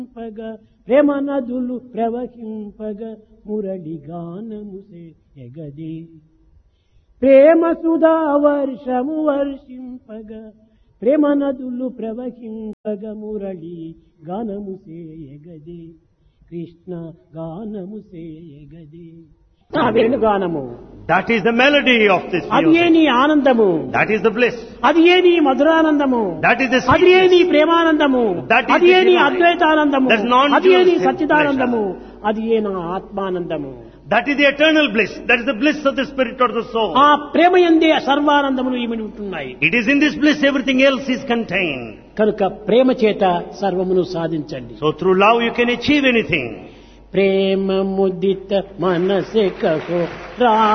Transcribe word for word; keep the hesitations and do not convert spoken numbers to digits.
ప్రేమ నదులు ప్రవహింపగ మురళి గానముసే ఎగదే ప్రేమ సుధా వర్షము వర్షింపగ ప్రేమ నదులు ప్రవహింపగ మురళి గానముసే ఎగదే కృష్ణ గానముసే ఎగదే ఆ వేణుగానము. That is the melody of this అది ఏ music. నీ ఆనందము, That is the bliss. అది ఏ నీ మధురానందము, That is the అది ఏ sweetness. నీ ప్రేమానందము, That is అది ఏ the నీ divine. అద్వైతానందము, That's non-dual అది ఏ నీ pleasure. సచ్చిదానందము, అది ఏ నా ఆత్మానందము. That is the eternal bliss. That is the bliss of the spirit or the soul. ఆ ప్రేమ యందే సర్వానందములు ఇమిడి ఉంటున్నాయి. It is in this bliss everything else is contained. కనుక ప్రేమ చేత సర్వమును సాధించండి. So through love you can achieve anything. ప్రేమ ముదిత మనసే కహో రా